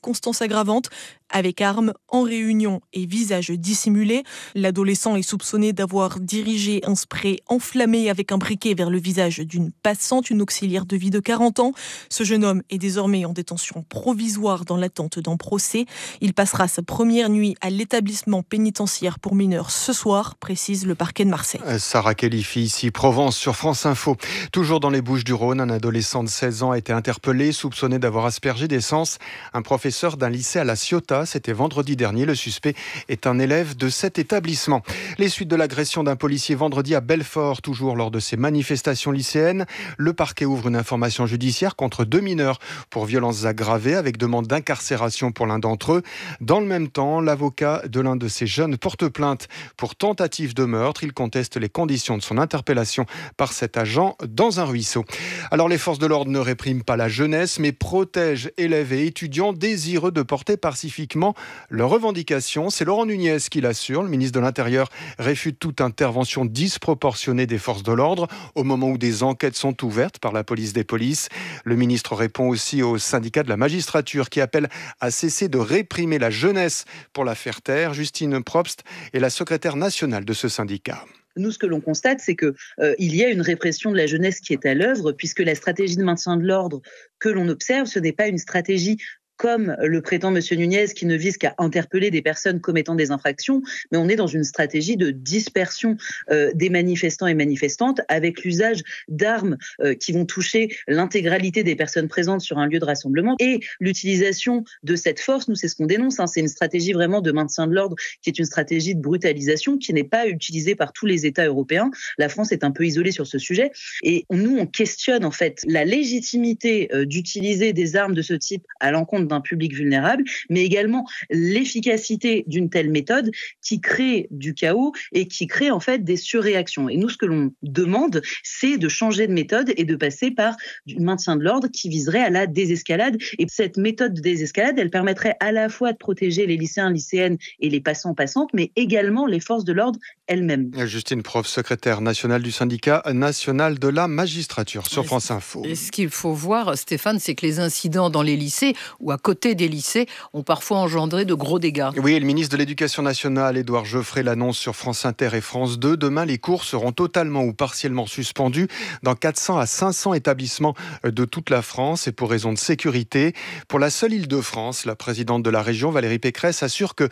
circonstances aggravantes, avec armes, en réunion et visage dissimulé. L'adolescent est soupçonné d'avoir dirigé un spray enflammé avec un briquet vers le visage d'une passante, une auxiliaire de vie de 40 ans. Ce jeune homme est désormais en détention provisoire dans l'attente d'un procès. Il passera sa première nuit à l'établissement pénitentiaire pour mineurs ce soir, précise le parquet de Marseille. Sarah Khelifi, ici Provence, sur France Info. Toujours dans les Bouches-du-Rhône, un adolescent de 16 ans a été interpellé, soupçonné d'avoir aspergé d'essence un professeur d'un lycée à La Ciotat. C'était vendredi dernier. Le suspect est un élève de cet établissement. Les suites de l'agression d'un policier vendredi à Belfort, toujours lors de ces manifestations lycéennes. Le parquet ouvre une information judiciaire contre 2 mineurs pour violences aggravées avec demande d'incarcération pour l'un d'entre eux. Dans le même temps, l'avocat de l'un de ces jeunes porte plainte pour tentative de meurtre. Il conteste les conditions de son interpellation par cet agent dans un ruisseau. Alors les forces de l'ordre ne répriment pas la jeunesse, mais protègent élèves et étudiants désireux de porter pacifiquement leurs revendications. C'est Laurent Nunez qui l'assure. Le ministre de l'Intérieur réfute toute intervention disproportionnée des forces de l'ordre au moment où des enquêtes sont ouvertes par la police des polices. Le ministre répond aussi aux syndicats de la magistrature qui appellent à cesser de réprimer la jeunesse pour la faire taire. Justine Probst est la secrétaire nationale de ce syndicat. Nous, ce que l'on constate, c'est qu'il y a une répression de la jeunesse qui est à l'œuvre, puisque la stratégie de maintien de l'ordre que l'on observe, ce n'est pas une stratégie comme le prétend M. Nunez, qui ne vise qu'à interpeller des personnes commettant des infractions, mais on est dans une stratégie de dispersion des manifestants et manifestantes avec l'usage d'armes qui vont toucher l'intégralité des personnes présentes sur un lieu de rassemblement et l'utilisation de cette force, nous c'est ce qu'on dénonce, c'est une stratégie vraiment de maintien de l'ordre qui est une stratégie de brutalisation qui n'est pas utilisée par tous les États européens. La France est un peu isolée sur ce sujet et nous on questionne en fait la légitimité d'utiliser des armes de ce type à l'encontre d'un public vulnérable, mais également l'efficacité d'une telle méthode qui crée du chaos et qui crée en fait des surréactions. Et nous, ce que l'on demande, c'est de changer de méthode et de passer par du maintien de l'ordre qui viserait à la désescalade. Et cette méthode de désescalade, elle permettrait à la fois de protéger les lycéens, lycéennes et les passants-passantes, mais également les forces de l'ordre elles-mêmes. Justine Prof, secrétaire nationale du syndicat national de la magistrature sur France Info. Et ce qu'il faut voir, Stéphane, c'est que les incidents dans les lycées ou à côté des lycées ont parfois engendré de gros dégâts. Oui, et le ministre de l'Éducation nationale, Édouard Geoffrey, l'annonce sur France Inter et France 2. Demain, les cours seront totalement ou partiellement suspendus dans 400 à 500 établissements de toute la France et pour raison de sécurité. Pour la seule Île-de-France, la présidente de la région, Valérie Pécresse, assure que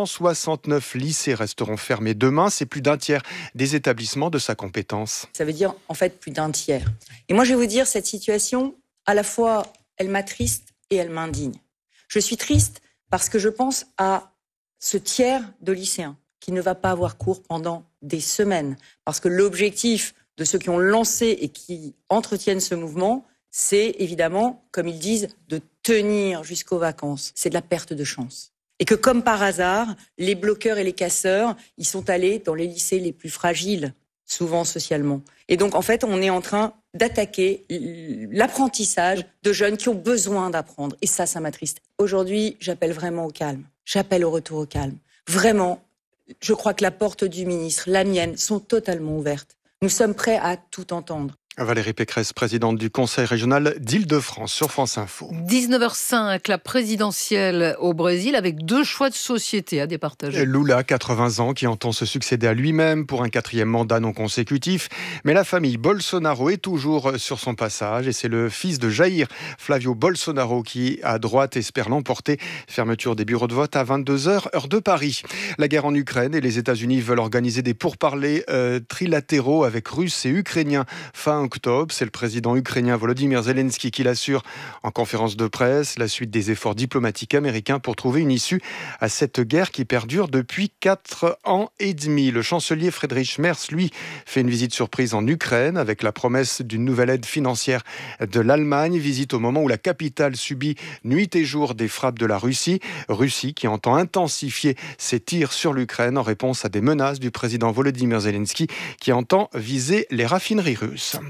169 lycées resteront fermés demain. C'est plus d'un tiers des établissements de sa compétence. Ça veut dire en fait plus d'un tiers. Et moi, je vais vous dire, cette situation, à la fois, elle m'attriste et elle m'indigne. Je suis triste parce que je pense à ce tiers de lycéens qui ne va pas avoir cours pendant des semaines. Parce que l'objectif de ceux qui ont lancé et qui entretiennent ce mouvement, c'est évidemment, comme ils disent, de tenir jusqu'aux vacances. C'est de la perte de chance. Et que comme par hasard, les bloqueurs et les casseurs, ils sont allés dans les lycées les plus fragiles, souvent socialement. Et donc, en fait, on est en train d'attaquer l'apprentissage de jeunes qui ont besoin d'apprendre. Et ça m'attriste. Aujourd'hui, j'appelle vraiment au calme. J'appelle au retour au calme. Vraiment, je crois que la porte du ministre, la mienne, sont totalement ouvertes. Nous sommes prêts à tout entendre. Valérie Pécresse, présidente du Conseil régional d'Île-de-France sur France Info. 19h05, la présidentielle au Brésil avec 2 choix de société à départager. Lula, 80 ans, qui entend se succéder à lui-même pour un 4e mandat non consécutif. Mais la famille Bolsonaro est toujours sur son passage et c'est le fils de Jair, Flavio Bolsonaro, qui, à droite, espère l'emporter. Fermeture des bureaux de vote à 22h, heure de Paris. La guerre en Ukraine et les États-Unis veulent organiser des pourparlers trilatéraux avec Russes et Ukrainiens fin octobre. C'est le président ukrainien Volodymyr Zelensky qui l'assure en conférence de presse. La suite des efforts diplomatiques américains pour trouver une issue à cette guerre qui perdure depuis 4 ans et demi. Le chancelier Friedrich Merz, lui, fait une visite surprise en Ukraine avec la promesse d'une nouvelle aide financière de l'Allemagne. Visite au moment où la capitale subit nuit et jour des frappes de la Russie. Russie qui entend intensifier ses tirs sur l'Ukraine en réponse à des menaces du président Volodymyr Zelensky qui entend viser les raffineries russes. Et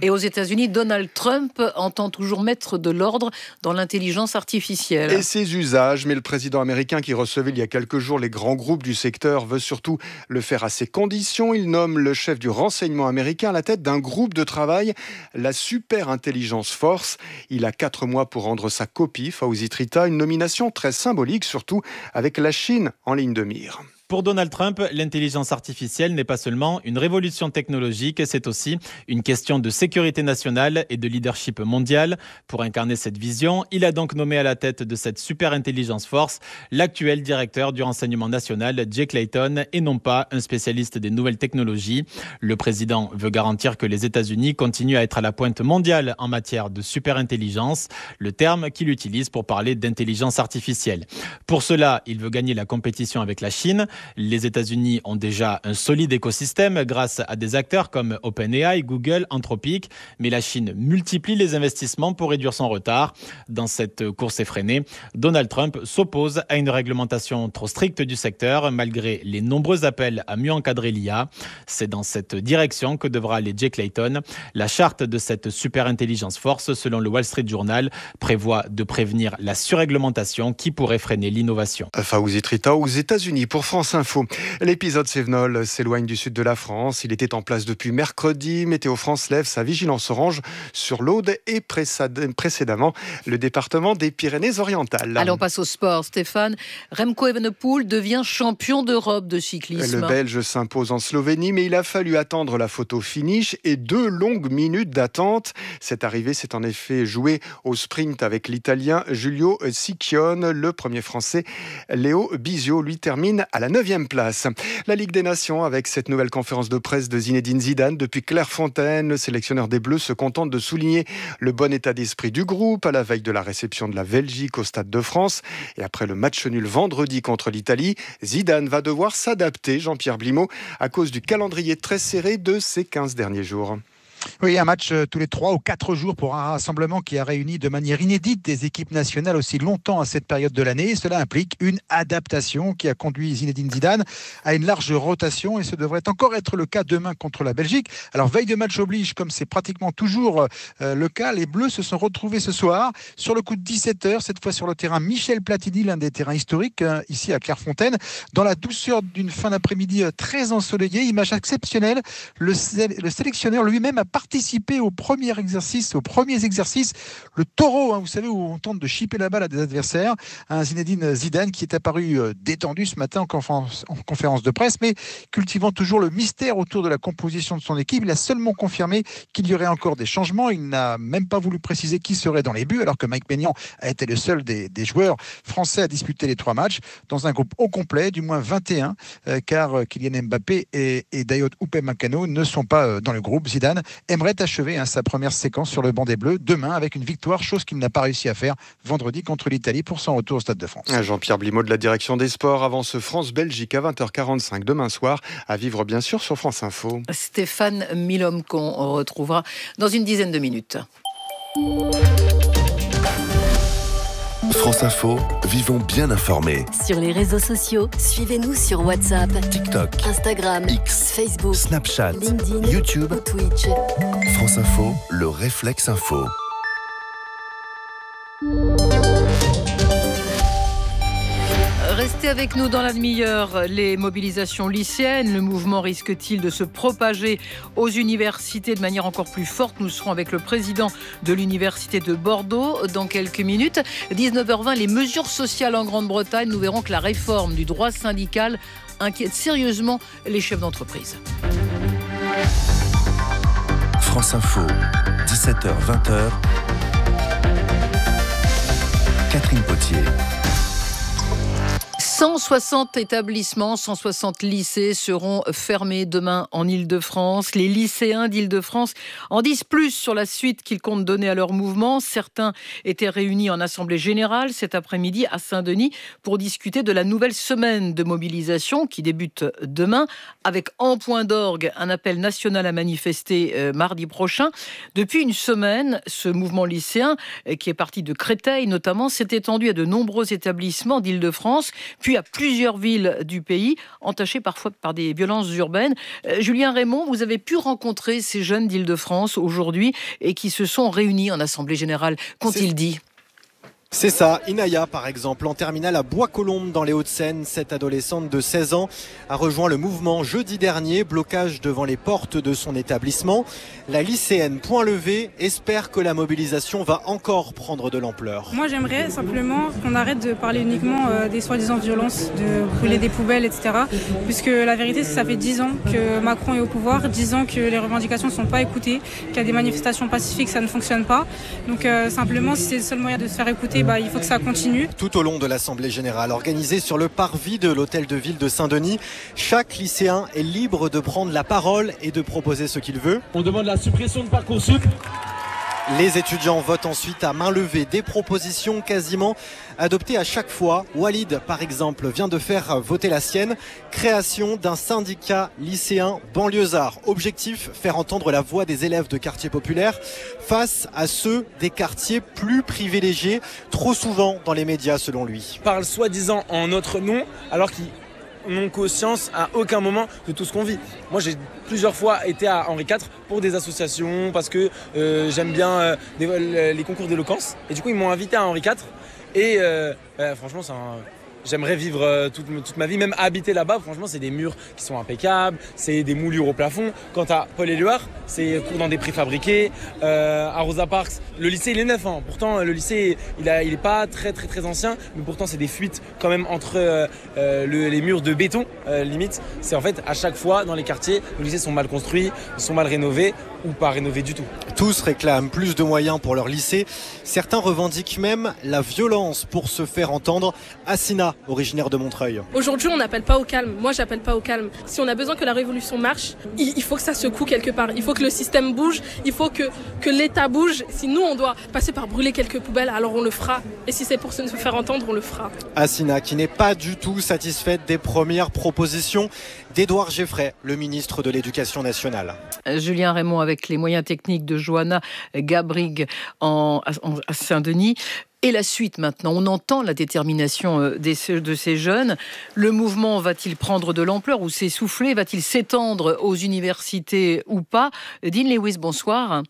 Et aux États-Unis, Donald Trump entend toujours mettre de l'ordre dans l'intelligence artificielle. Et ses usages, mais le président américain qui recevait il y a quelques jours les grands groupes du secteur veut surtout le faire à ses conditions. Il nomme le chef du renseignement américain à la tête d'un groupe de travail, la Super Intelligence Force. Il a 4 mois pour rendre sa copie, Fawzi Trita, une nomination très symbolique, surtout avec la Chine en ligne de mire. Pour Donald Trump, l'intelligence artificielle n'est pas seulement une révolution technologique, c'est aussi une question de sécurité nationale et de leadership mondial. Pour incarner cette vision, il a donc nommé à la tête de cette Super Intelligence Force l'actuel directeur du renseignement national, Jay Clayton, et non pas un spécialiste des nouvelles technologies. Le président veut garantir que les États-Unis continuent à être à la pointe mondiale en matière de superintelligence, le terme qu'il utilise pour parler d'intelligence artificielle. Pour cela, il veut gagner la compétition avec la Chine. Les États-Unis ont déjà un solide écosystème grâce à des acteurs comme OpenAI, Google, Anthropic, mais la Chine multiplie les investissements pour réduire son retard. Dans cette course effrénée, Donald Trump s'oppose à une réglementation trop stricte du secteur, malgré les nombreux appels à mieux encadrer l'IA. C'est dans cette direction que devra aller Jay Clayton. La charte de cette Super Intelligence Force, selon le Wall Street Journal, prévoit de prévenir la surréglementation qui pourrait freiner l'innovation. Fawzi Trita aux États-Unis pour France Info. L'épisode Cévenol s'éloigne du sud de la France. Il était en place depuis mercredi. Météo France lève sa vigilance orange sur l'Aude et précédemment le département des Pyrénées-Orientales. Allez, on passe au sport, Stéphane. Remco Evenepoel devient champion d'Europe de cyclisme. Le Belge s'impose en Slovénie, mais il a fallu attendre la photo finish et 2 longues minutes d'attente. Cette arrivée s'est en effet jouée au sprint avec l'Italien Giulio Ciccione. Le premier Français, Léo Bisio, lui termine à la 9e place. La Ligue des Nations avec cette nouvelle conférence de presse de Zinedine Zidane. Depuis Clairefontaine, le sélectionneur des Bleus se contente de souligner le bon état d'esprit du groupe à la veille de la réception de la Belgique au Stade de France. Et après le match nul vendredi contre l'Italie, Zidane va devoir s'adapter, Jean-Pierre Blimaud, à cause du calendrier très serré de ces 15 derniers jours. Oui, un match tous les 3 ou 4 jours pour un rassemblement qui a réuni de manière inédite des équipes nationales aussi longtemps à cette période de l'année. Cela implique une adaptation qui a conduit Zinedine Zidane à une large rotation et ce devrait encore être le cas demain contre la Belgique. Alors, veille de match oblige, comme c'est pratiquement toujours le cas, les Bleus se sont retrouvés ce soir sur le coup de 17h, cette fois sur le terrain Michel Platini, l'un des terrains historiques ici à Clairefontaine, dans la douceur d'une fin d'après-midi très ensoleillée. Image exceptionnelle, le sélectionneur lui-même a participé aux premiers exercices. Le taureau, vous savez, où on tente de chipper la balle à des adversaires. Un Zinedine Zidane qui est apparu détendu ce matin en conférence de presse, mais cultivant toujours le mystère autour de la composition de son équipe. Il a seulement confirmé qu'il y aurait encore des changements. Il n'a même pas voulu préciser qui serait dans les buts, alors que Mike Maignan a été le seul des joueurs français à disputer les 3 matchs dans un groupe au complet, du moins 21, car Kylian Mbappé et Dayot Upamecano ne sont pas dans le groupe. Zidane aimerait achever sa première séquence sur le banc des Bleus demain avec une victoire, chose qu'il n'a pas réussi à faire vendredi contre l'Italie pour son retour au Stade de France. Jean-Pierre Blimaud de la direction des sports avant ce France-Belgique à 20h45 demain soir, à vivre bien sûr sur France Info. Stéphane Milhomme qu'on retrouvera dans une dizaine de minutes. France Info, vivons bien informés. Sur les réseaux sociaux, suivez-nous sur WhatsApp, TikTok, Instagram, X, Facebook, Snapchat, LinkedIn, YouTube, ou Twitch. France Info, le réflexe info. Restez avec nous dans la demi-heure. Les mobilisations lycéennes, le mouvement risque-t-il de se propager aux universités de manière encore plus forte? Nous serons avec le président de l'université de Bordeaux dans quelques minutes. 19h20, les mesures sociales en Grande-Bretagne. Nous verrons que la réforme du droit syndical inquiète sérieusement les chefs d'entreprise. France Info, 17h-20h. Catherine Potier. 160 établissements, 160 lycées seront fermés demain en Île-de-France. Les lycéens d'Île-de-France en disent plus sur la suite qu'ils comptent donner à leur mouvement. Certains étaient réunis en assemblée générale cet après-midi à Saint-Denis pour discuter de la nouvelle semaine de mobilisation qui débute demain avec en point d'orgue un appel national à manifester mardi prochain. Depuis une semaine, ce mouvement lycéen qui est parti de Créteil notamment s'est étendu à de nombreux établissements d'Île-de-France. puis à plusieurs villes du pays, entachées parfois par des violences urbaines. Julien Raymond, vous avez pu rencontrer ces jeunes d'Île-de-France aujourd'hui et qui se sont réunis en Assemblée Générale. Qu'ont-ils dit ? C'est ça, Inaya par exemple, en terminale à Bois-Colombes dans les Hauts-de-Seine. Cette adolescente de 16 ans a rejoint le mouvement jeudi dernier, blocage devant les portes de son établissement. La lycéenne Point Levé espère que la mobilisation va encore prendre de l'ampleur. Moi j'aimerais simplement qu'on arrête de parler uniquement des soi-disant violences, de brûler des poubelles, etc. Puisque la vérité c'est que ça fait 10 ans que Macron est au pouvoir, 10 ans que les revendications ne sont pas écoutées, qu'il y a des manifestations pacifiques, ça ne fonctionne pas. Donc simplement si c'est le seul moyen de se faire écouter, il faut que ça continue. Tout au long de l'Assemblée Générale, organisée sur le parvis de l'hôtel de ville de Saint-Denis, chaque lycéen est libre de prendre la parole et de proposer ce qu'il veut. On demande la suppression de Parcoursup. Les étudiants votent ensuite à main levée des propositions quasiment adoptées à chaque fois. Walid, par exemple, vient de faire voter la sienne. Création d'un syndicat lycéen banlieusard. Objectif, faire entendre la voix des élèves de quartiers populaires face à ceux des quartiers plus privilégiés, trop souvent dans les médias selon lui. Ils parlent soi-disant en notre nom, alors qu'ils n'ont conscience à aucun moment de tout ce qu'on vit. Moi j'ai plusieurs fois été à Henri IV pour des associations parce que j'aime bien les concours d'éloquence et du coup ils m'ont invité à Henri IV et franchement j'aimerais vivre toute ma vie, même habiter là-bas. Franchement, c'est des murs qui sont impeccables, c'est des moulures au plafond. Quant à Paul-Éluard, c'est cours dans des préfabriqués. À Rosa Parks, le lycée il est neuf. Pourtant, le lycée il est pas très très très ancien, mais pourtant c'est des fuites quand même entre les murs de béton limite. C'est en fait à chaque fois dans les quartiers, les lycées sont mal construits, sont mal rénovés ou pas rénovés du tout. Tous réclament plus de moyens pour leur lycée. Certains revendiquent même la violence pour se faire entendre. Assina, originaire de Montreuil. Aujourd'hui, on n'appelle pas au calme. Moi, j'appelle pas au calme. Si on a besoin que la révolution marche, il faut que ça secoue quelque part. Il faut que le système bouge. Il faut que l'État bouge. Si nous, on doit passer par brûler quelques poubelles, alors on le fera. Et si c'est pour se faire entendre, on le fera. Assina, qui n'est pas du tout satisfaite des premières propositions d'Édouard Geffray, le ministre de l'Éducation nationale. Julien Raymond avec les moyens techniques de Johanna Gabrig à Saint-Denis. Et la suite maintenant, on entend la détermination de ces jeunes. Le mouvement va-t-il prendre de l'ampleur ou s'essouffler ? Va-t-il s'étendre aux universités ou pas ? Dean Lewis, bonsoir.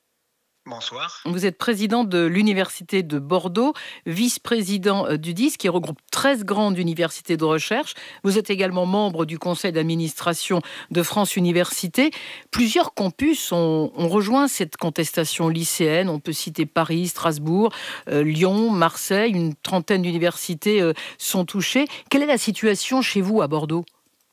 Bonsoir. Vous êtes président de l'Université de Bordeaux, vice-président du DIS, qui regroupe 13 grandes universités de recherche. Vous êtes également membre du conseil d'administration de France Université. Plusieurs campus ont rejoint cette contestation lycéenne. On peut citer Paris, Strasbourg, Lyon, Marseille. Une trentaine d'universités sont touchées. Quelle est la situation chez vous à Bordeaux ?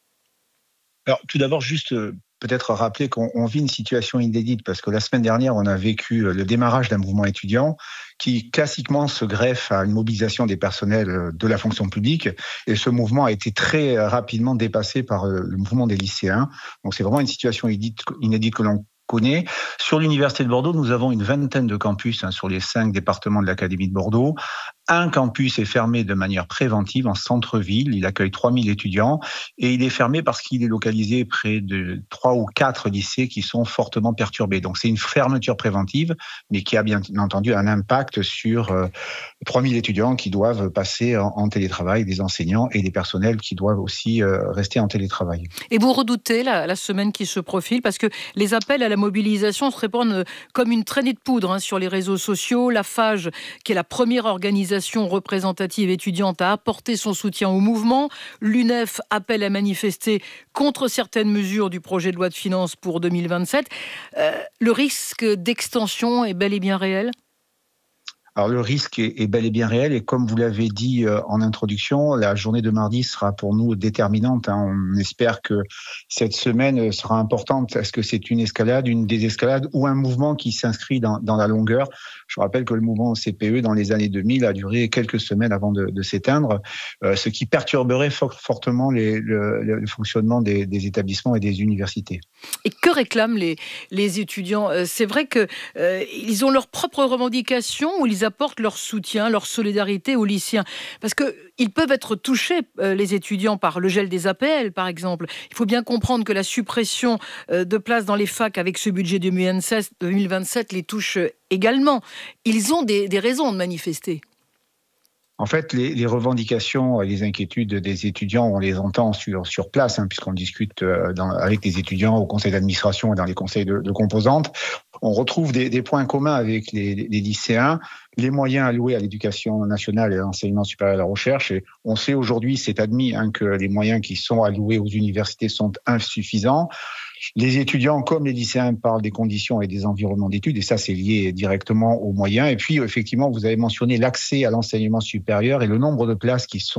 Alors, tout d'abord, juste peut-être rappeler qu'on vit une situation inédite parce que la semaine dernière, on a vécu le démarrage d'un mouvement étudiant qui classiquement se greffe à une mobilisation des personnels de la fonction publique. Et ce mouvement a été très rapidement dépassé par le mouvement des lycéens. Donc c'est vraiment une situation inédite que l'on connaît. Sur l'Université de Bordeaux, nous avons une vingtaine de campus sur les 5 départements de l'Académie de Bordeaux. Un campus est fermé de manière préventive en centre-ville. Il accueille 3000 étudiants et il est fermé parce qu'il est localisé près de 3 ou 4 lycées qui sont fortement perturbés. Donc c'est une fermeture préventive, mais qui a bien entendu un impact sur 3000 étudiants qui doivent passer en télétravail, des enseignants et des personnels qui doivent aussi rester en télétravail. Et vous redoutez la semaine qui se profile parce que les appels à la mobilisation se répandent comme une traînée de poudre sur les réseaux sociaux. La FAGE, qui est la première organisation représentative étudiante, a apporté son soutien au mouvement. L'UNEF appelle à manifester contre certaines mesures du projet de loi de finances pour 2027. Le risque d'extension est bel et bien réel ? Alors le risque est bel et bien réel et comme vous l'avez dit en introduction, la journée de mardi sera pour nous déterminante. On espère que cette semaine sera importante. Est-ce que c'est une escalade, une désescalade ou un mouvement qui s'inscrit dans la longueur ? Je rappelle que le mouvement CPE dans les années 2000 a duré quelques semaines avant de s'éteindre, ce qui perturberait fortement le fonctionnement des établissements et des universités. Et que réclament les étudiants ? C'est vrai qu'ils ont leurs propres revendications ou ils apportent leur soutien, leur solidarité aux lycéens. Parce qu'ils peuvent être touchés, les étudiants, par le gel des APL, par exemple. Il faut bien comprendre que la suppression de places dans les facs avec ce budget 2027 les touche également. Ils ont des raisons de manifester. En fait, les revendications et les inquiétudes des étudiants, on les entend sur place, puisqu'on discute avec les étudiants au conseil d'administration et dans les conseils de composantes. On retrouve des points communs avec les lycéens, les moyens alloués à l'éducation nationale et à l'enseignement supérieur et à la recherche. Et on sait aujourd'hui, c'est admis, que les moyens qui sont alloués aux universités sont insuffisants. Les étudiants comme les lycéens parlent des conditions et des environnements d'études, et ça, c'est lié directement aux moyens. Et puis, effectivement, vous avez mentionné l'accès à l'enseignement supérieur et le nombre de places qui sont